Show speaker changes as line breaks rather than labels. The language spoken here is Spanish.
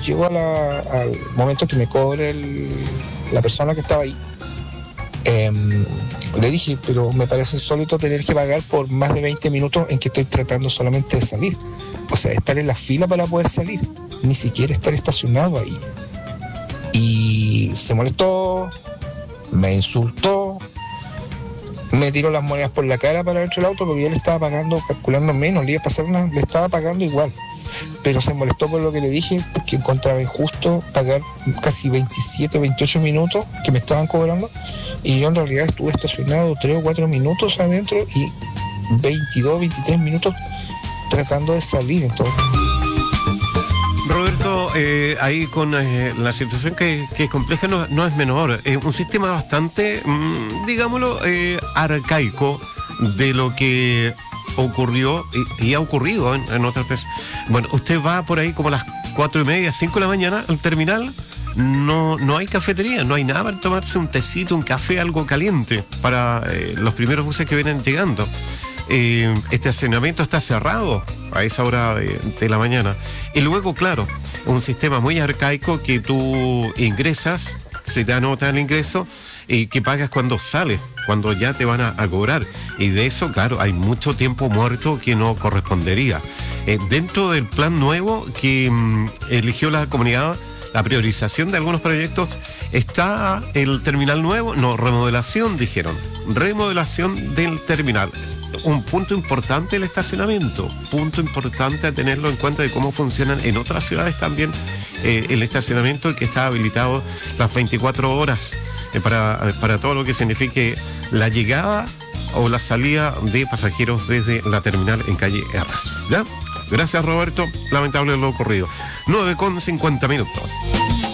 llego al momento que me cobre la persona que estaba ahí, le dije, pero me parece insólito tener que pagar por más de 20 minutos en que estoy tratando solamente de salir. O sea, estar en la fila para poder salir, ni siquiera estar estacionado ahí. Y se molestó, me insultó, me tiró las monedas por la cara para dentro del auto porque yo le estaba pagando, calculando menos, le estaba pagando igual. Pero se molestó por lo que le dije, porque encontraba injusto pagar casi 27 o 28 minutos que me estaban cobrando, y yo en realidad estuve estacionado 3 o 4 minutos adentro y 22, 23 minutos tratando de salir. Entonces,
Roberto, ahí con la situación que es compleja no es menor. Es un sistema bastante, digámoslo, arcaico de lo que ocurrió y ha ocurrido en otras veces. Bueno, usted va por ahí como a las 4:30, 5 de la mañana al terminal. No hay cafetería, no hay nada para tomarse un tecito, un café, algo caliente para los primeros buses que vienen llegando. Este estacionamiento está cerrado a esa hora de la mañana. Y luego, claro, un sistema muy arcaico que tú ingresas, se te anota el ingreso y que pagas cuando sales, cuando ya te van a cobrar. Y de eso, claro, hay mucho tiempo muerto que no correspondería. Dentro del plan nuevo que eligió la comunidad, la priorización de algunos proyectos, está el terminal nuevo, remodelación, dijeron, remodelación del terminal. Un punto importante el estacionamiento, punto importante a tenerlo en cuenta de cómo funcionan en otras ciudades también el estacionamiento, que está habilitado las 24 horas para todo lo que signifique la llegada o la salida de pasajeros desde la terminal en calle Erras. ¿Ya? Gracias, Roberto. Lamentable lo ocurrido. 9:50.